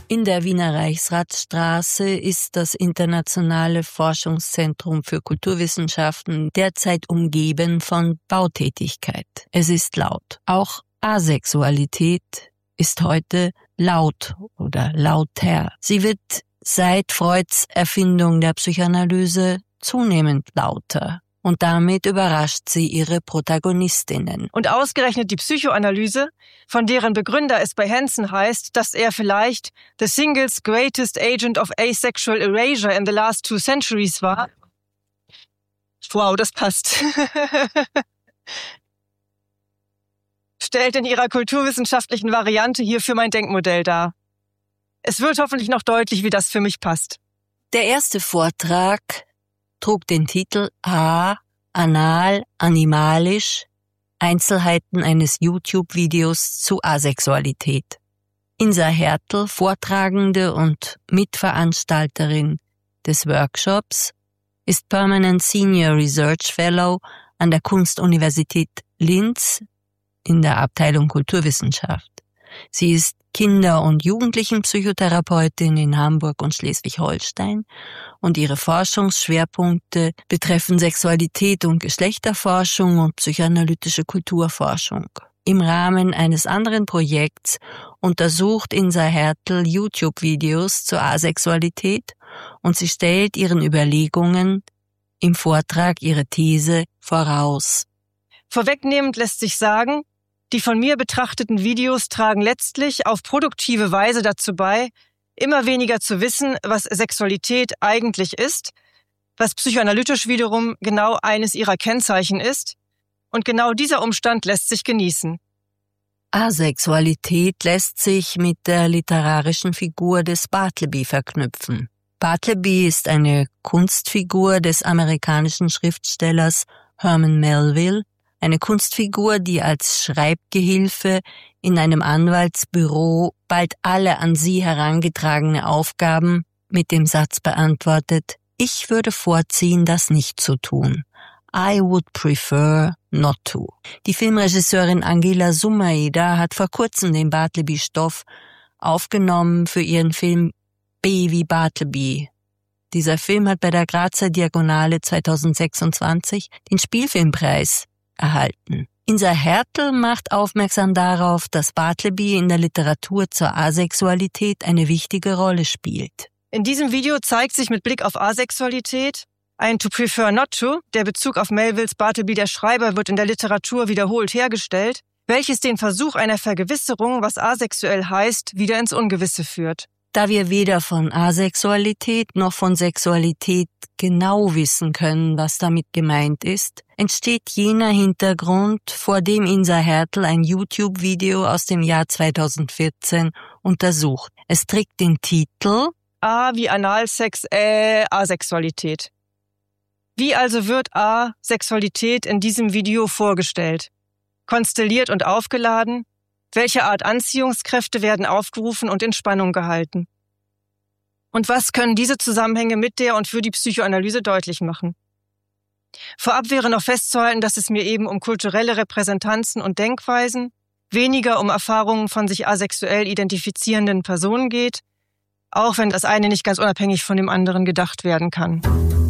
In der Wiener Reichsrathstraße ist das Internationale Forschungszentrum für Kulturwissenschaften derzeit umgeben von Bautätigkeit. Es ist laut. Auch Asexualität ist heute laut oder lauter. Sie wird seit Freuds Erfindung der Psychoanalyse zunehmend lauter. Und damit überrascht sie ihre Protagonistinnen. Und ausgerechnet die Psychoanalyse, von deren Begründer es bei Hansen heißt, dass er vielleicht the single's greatest agent of asexual erasure in the last 2 centuries war. Wow, das passt. Stellt in ihrer kulturwissenschaftlichen Variante hierfür mein Denkmodell dar. Es wird hoffentlich noch deutlich, wie das für mich passt. Der erste Vortrag trug den Titel Anal, animalisch, Einzelheiten eines YouTube-Videos zu Asexualität. Insa Hertel, Vortragende und Mitveranstalterin des Workshops, ist Permanent Senior Research Fellow an der Kunstuniversität Linz in der Abteilung Kulturwissenschaft. Sie ist Kinder- und Jugendlichenpsychotherapeutin in Hamburg und Schleswig-Holstein und ihre Forschungsschwerpunkte betreffen Sexualität und Geschlechterforschung und psychoanalytische Kulturforschung. Im Rahmen eines anderen Projekts untersucht Insa Hertel YouTube-Videos zur Asexualität und sie stellt ihren Überlegungen im Vortrag ihre These voraus. Vorwegnehmend lässt sich sagen, die von mir betrachteten Videos tragen letztlich auf produktive Weise dazu bei, immer weniger zu wissen, was Sexualität eigentlich ist, was psychoanalytisch wiederum genau eines ihrer Kennzeichen ist, und genau dieser Umstand lässt sich genießen. Asexualität lässt sich mit der literarischen Figur des Bartleby verknüpfen. Bartleby ist eine Kunstfigur des amerikanischen Schriftstellers Herman Melville, eine Kunstfigur, die als Schreibgehilfe in einem Anwaltsbüro bald alle an sie herangetragene Aufgaben mit dem Satz beantwortet: Ich würde vorziehen, das nicht zu tun. I would prefer not to. Die Filmregisseurin Angela Sumaida hat vor kurzem den Bartleby-Stoff aufgenommen für ihren Film B wie Bartleby. Dieser Film hat bei der Grazer Diagonale 2026 den Spielfilmpreis erhalten. Insa Hertel macht aufmerksam darauf, dass Bartleby in der Literatur zur Asexualität eine wichtige Rolle spielt. In diesem Video zeigt sich mit Blick auf Asexualität ein to prefer not to, der Bezug auf Melvilles Bartleby der Schreiber wird in der Literatur wiederholt hergestellt, welches den Versuch einer Vergewisserung, was asexuell heißt, wieder ins Ungewisse führt. Da wir weder von Asexualität noch von Sexualität genau wissen können, was damit gemeint ist, entsteht jener Hintergrund, vor dem Insa Hertel ein YouTube-Video aus dem Jahr 2014 untersucht. Es trägt den Titel A wie Analsex, Asexualität. Wie also wird Asexualität in diesem Video vorgestellt? Konstelliert und aufgeladen? Welche Art Anziehungskräfte werden aufgerufen und in Spannung gehalten? Und was können diese Zusammenhänge mit der und für die Psychoanalyse deutlich machen? Vorab wäre noch festzuhalten, dass es mir eben um kulturelle Repräsentanzen und Denkweisen, weniger um Erfahrungen von sich asexuell identifizierenden Personen geht, auch wenn das eine nicht ganz unabhängig von dem anderen gedacht werden kann.